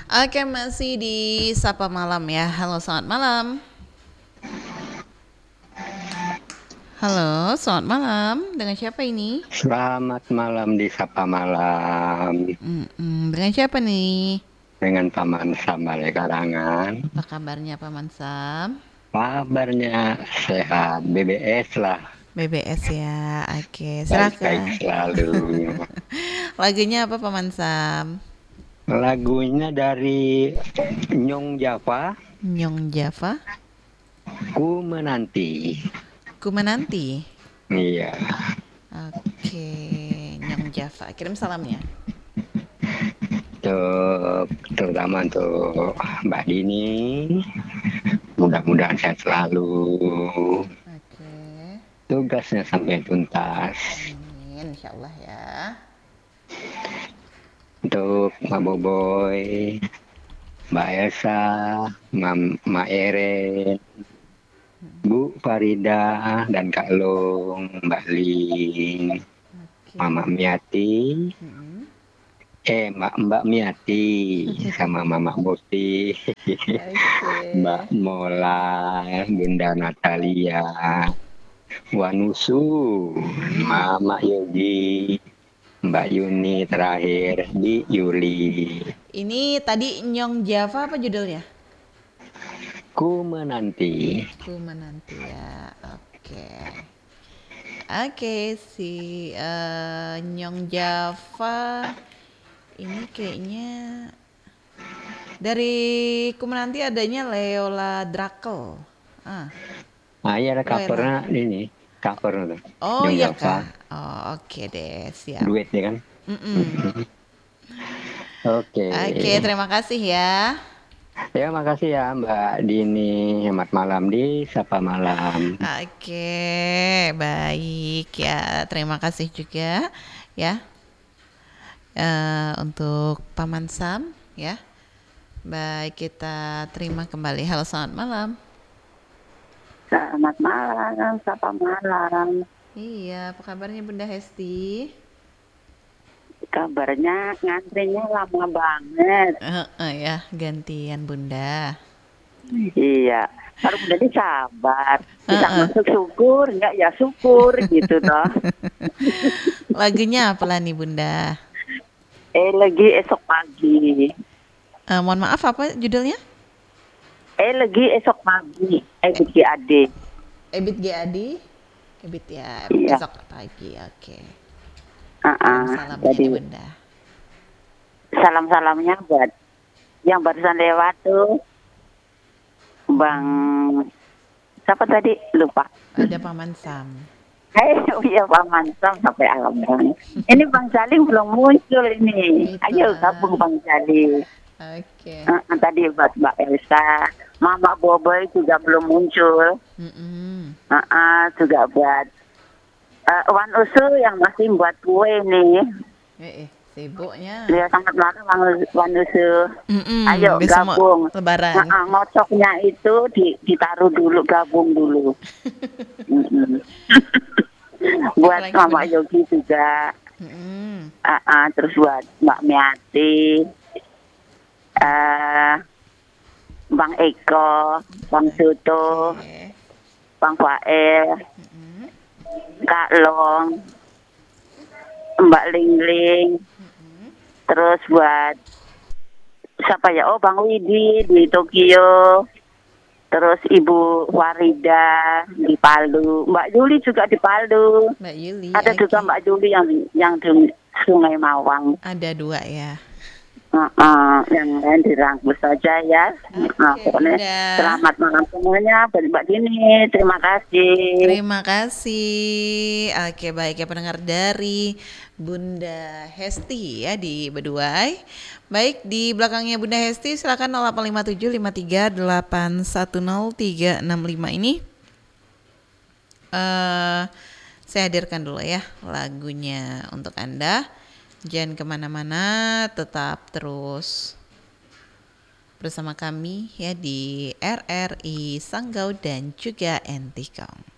Oke, masih di Sapa Malam ya. Halo, selamat malam. Halo, selamat malam. Dengan siapa ini? Selamat malam di Sapa Malam Dengan siapa nih? dengan Paman Sambal Karangan. Apa kabarnya Paman Sam? Kabarnya sehat, BBS lah, BBS ya. Oke, baik-baik silakan. selalu. Lagunya apa Paman Sam? Lagunya dari Nyong Java, Nyong Java. Ku Menanti. Ku menanti. Iya, Oke, Nyong Java. Kirim salamnya. terutama untuk Mbak Dini, mudah-mudahan sehat selalu. Oke. Tugasnya sampai tuntas. Amin, insya Allah ya. Untuk Mbak Boboy, Mbak Elsa, Mbak Eren, Bu Farida, dan Kak Long, Mbak Ling, Mama Oke. Miati, Mm-mm. Mbak Miati, sama Mama Boti, Mbak Oke. Mola, Bunda Natalia, Wanusu, Mm-mm. Mama Yogi, Mbak Yuni terakhir di Yuli. Ini tadi Nyong Java apa judulnya? Ku menanti. Ku menanti ya. Oke. Oke, si Nyong Java ini kayaknya dari Ku menanti adanya Leola Drakel. Ah, Ah, iya ada Leola. covernya ini, cover tuh, Oh Young iya Java, kah? Oh, oke deh, siap. duet ya kan? Mm-mm. Oke. Oke, terima kasih ya. Ya, makasih ya Mbak Dini. Hemat malam di Sapa Malam. Oke, baik ya. Terima kasih juga ya untuk Paman Sam ya. Baik, kita terima kembali. Halo, selamat malam. Selamat malam, sapa malam. Iya, apa kabarnya Bunda Hesti? Kabarnya ngantrinya lama banget. Ya, gantian Bunda. Iya, harus jadi sabar. Bisa Heeh. masuk syukur, enggak ya syukur gitu toh. Lagunya apa lah nih Bunda? Lagi esok pagi. Mohon maaf, apa judulnya? Lagi esok pagi. Eh, Bikin adik. Ebit GAD. Ebit ya, Iya, esok pagi. Oke. Kirim uh-uh. salamnya nih Jadi Bunda. salam-salamnya buat yang barusan lewat tuh. Bang, siapa tadi? Lupa. Ada Paman Sam. Oh iya Pak Mansam sampai alam bang. Ini Bang Salim belum muncul ini. Itu. Ayo gabung Bang Salim. Oke. Tadi buat Mbak Elsa, Mama Boboy juga belum muncul. Mm-mm. Juga buat Wan Usu yang masih buat kue nih. Sibuknya. Dia sangat marah Wan Usu. Mm-mm. Ayo Besok mau gabung. Lebaran. Ngocoknya itu ditaruh dulu, gabung dulu. Mm-mm. Buat Apalagi Mama Bunda? Yogi juga. Mm-mm. Terus buat Mbak Miati, eh Bang Eko, Bang Suto, Oke. Bang Fael, Mm-mm. Kak Long, Mbak Lingling, Mm-mm. terus buat siapa ya? Oh, Bang Widi di Tokyo, terus Ibu Warida di Palu, Mbak Juli juga di Palu, Mbak Yuli, ada juga oke. Mbak Juli yang di Sungai Mawang. Ada dua ya. Yang lain dirangkul saja ya. Oke, Pokoknya Bunda. selamat malam semuanya buat Mbak Dini. Terima kasih. Terima kasih. Oke, baik ya pendengar dari Bunda Hesti ya di Beduai. Baik, di belakangnya Bunda Hesti silakan 085753810365 ini eh saya hadirkan dulu ya lagunya untuk Anda. Jangan kemana-mana, tetap terus bersama kami ya di RRI Sanggau dan juga Entikong.